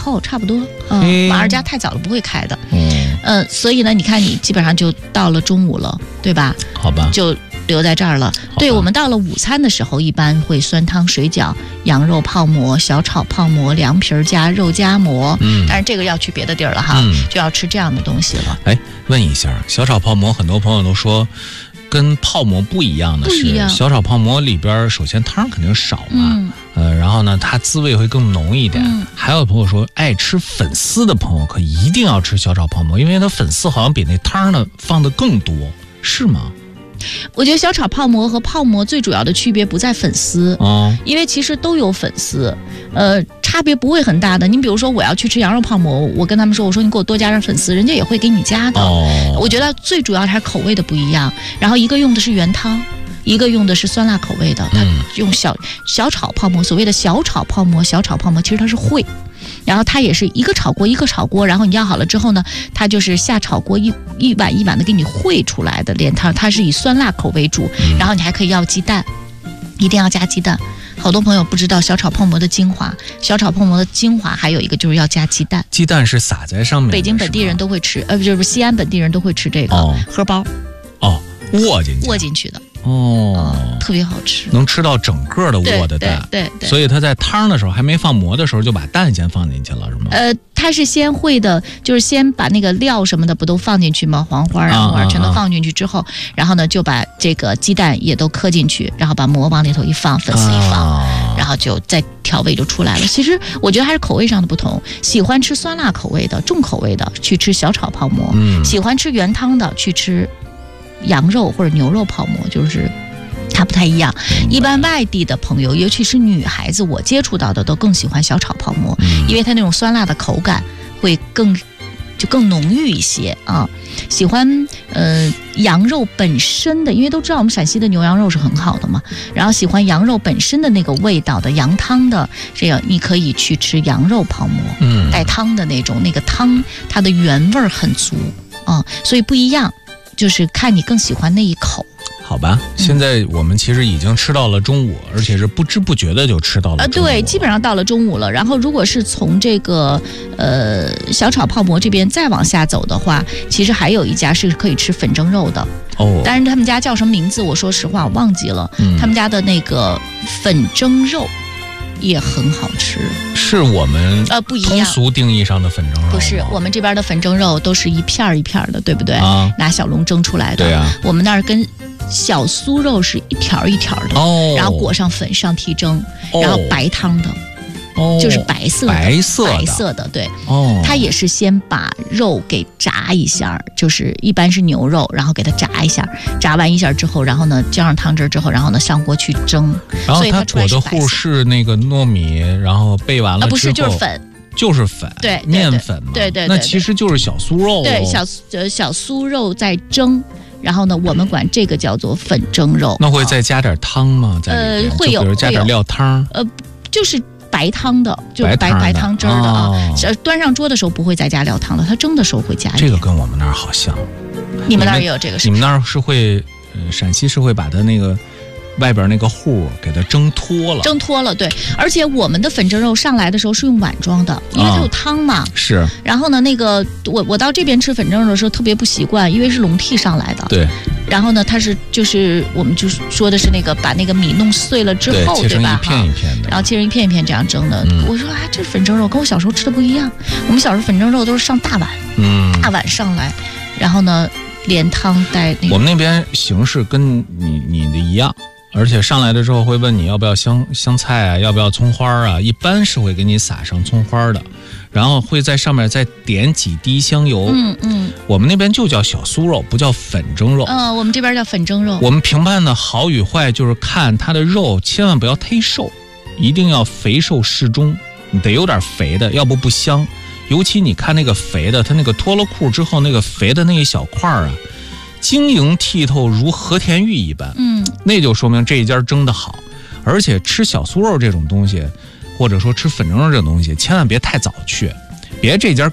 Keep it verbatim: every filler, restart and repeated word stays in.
后差不多。嗯，马二家太早了不会开的。嗯，呃，所以呢，你看你基本上就到了中午了，对吧？ 好吧， 就留在这儿了。对，我们到了午餐的时候，一般会酸汤水饺、羊肉泡馍、小炒泡馍、凉皮加肉夹馍。嗯，但是这个要去别的地儿了哈，嗯、就要吃这样的东西了。 哎，问一下，小炒泡馍，很多朋友都说跟泡馍不一样的是，小炒泡馍里边首先汤肯定少嘛，嗯、呃，然后呢，它滋味会更浓一点。嗯、还有朋友说，爱吃粉丝的朋友可一定要吃小炒泡馍，因为它粉丝好像比那汤呢放的更多，是吗？ 我觉得小炒泡馍和泡馍最主要的区别不在粉丝，哦，因为其实都有粉丝，呃，差别不会很大的。你比如说我要去吃羊肉泡馍，我跟他们说，我说你给我多加点粉丝，人家也会给你加的。哦，我觉得最主要还是口味的不一样。然后一个用的是原汤，一个用的是酸辣口味的，它用小小炒泡馍，所谓的小炒泡馍，小炒泡馍其实它是烩。然后它也是一个炒锅一个炒锅，然后你要好了之后呢，它就是下炒锅一一碗一碗的给你烩出来的连汤，它是以酸辣口为主，然后你还可以要鸡蛋，一定要加鸡蛋。好多朋友不知道小炒泡馍的精华，小炒泡馍的精华还有一个就是要加鸡蛋， 鸡蛋是撒在上面的。 北京本地人都会吃，呃，就是西安本地人都会吃这个、哦、荷包， 哦，握进去， 握进去的。 哦、 嗯，特别好吃， 能吃到整个的窝的蛋， 对 对, 对, 对， 所以它在汤的时候还没放馍的时候就把蛋先放进去了，是吗？ 呃，它是先烩的，就是先把那个料什么的不都放进去吗？黄花啊、木耳全都放进去之后，啊啊啊然后呢就把这个鸡蛋也都磕进去，然后把馍往里头一放，粉丝一放，啊、然后就再调味就出来了。其实我觉得还是口味上的不同，喜欢吃酸辣口味的、重口味的去吃小炒泡馍，嗯、喜欢吃原汤的去吃羊肉或者牛肉泡馍，就是它不太一样。一般外地的朋友，尤其是女孩子，我接触到的都更喜欢小炒泡馍，嗯、因为它那种酸辣的口感会更就更浓郁一些啊。喜欢呃羊肉本身的，因为都知道我们陕西的牛羊肉是很好的嘛，然后喜欢羊肉本身的那个味道的羊汤的，这个你可以去吃羊肉泡馍，嗯，带汤的那种，那个汤它的原味很足啊，所以不一样。就是看你更喜欢那一口， 好吧？现在我们其实已经吃到了中午，而且是不知不觉的就吃到了中午。 呃，对，基本上到了中午了。然后，如果是从这个呃小炒泡馍这边再往下走的话，其实还有一家是可以吃粉蒸肉的哦。但是他们家叫什么名字？我说实话我忘记了。嗯、他们家的那个粉蒸肉也很好吃。 是我们呃不一样通俗定义上的粉蒸肉， 不是我们这边的粉蒸肉都是一片一片的，对不对？啊，拿小笼蒸出来的。 对啊， 我们那儿跟小酥肉是一条一条的，哦，然后裹上粉上屉蒸，哦、然后白汤的。哦，就是白色的， 白色的， 白色的，对，哦，它也是先把肉给炸一下，就是一般是牛肉，然后给它炸一下，炸完一下之后，然后呢浇上汤汁之后，然后呢上锅去蒸， 然后它裹的糊是那个糯米，然后备完了之后，啊， 不是，就是粉。 就是粉， 对， 面粉嘛， 对 对, 对, 对, 对， 那其实就是小酥肉， 对，小呃小酥肉在蒸。然后呢，我们管这个叫做粉蒸肉。 那会再加点汤吗？在里面， 呃，会有， 比如加点料汤， 呃，就是白汤的，就是白白汤汁儿的啊。哦、端上桌的时候不会再加料汤了，它蒸的时候会加一点。 这个跟我们那儿好像， 你们那儿也有这个是不是？ 你们那儿是会，呃，陕西是会把它那个外边那个糊给它蒸脱了， 蒸脱了，对。而且我们的粉蒸肉上来的时候是用碗装的，因为它有汤嘛。 哦、是。 然后呢，那个我我到这边吃粉蒸肉的时候特别不习惯，因为是笼屉上来的。 对。 然后呢，它是就是我们就是说的是那个把那个米弄碎了之后， 对, 对吧？ 一片一片的， 然后切成一片一片这样蒸的。嗯、我说啊，这粉蒸肉跟我小时候吃的不一样。我们小时候粉蒸肉都是上大碗，嗯，大碗上来，然后呢连汤带那个。 我们那边形式跟你你的一样。而且上来的时候会问你要不要香香菜啊，要不要葱花啊，一般是会给你撒上葱花的，然后会在上面再点几滴香油。嗯嗯，我们那边就叫小酥肉，不叫粉蒸肉。 嗯，我们这边叫粉蒸肉。 我们评判的好与坏就是看它的肉，千万不要忒瘦，一定要肥瘦适中，你得有点肥的，要不不香。尤其你看那个肥的，它那个脱了裤之后，那个肥的那一小块啊。晶莹剔透如和田玉一般，嗯，那就说明这一家蒸得好。而且吃小酥肉这种东西，或者说吃粉蒸肉这种东西，千万别太早去，别这家